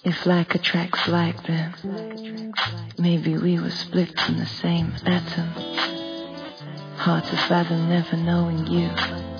If like attracts like, then maybe we were split from the same atom. Hard to fathom never knowing you.